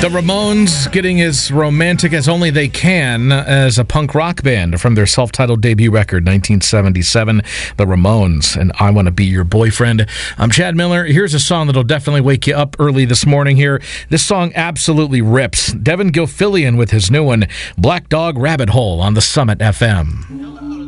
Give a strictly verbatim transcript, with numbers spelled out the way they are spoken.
The Ramones getting as romantic as only they can as a punk rock band from their self-titled debut record, nineteen seventy-seven, The Ramones, and I Want to Be Your Boyfriend. I'm Chad Miller. Here's a song that'll definitely wake you up early this morning here. This song absolutely rips. Devin Gilfillian with his new one, Black Dog Rabbit Hole, on the Summit F M.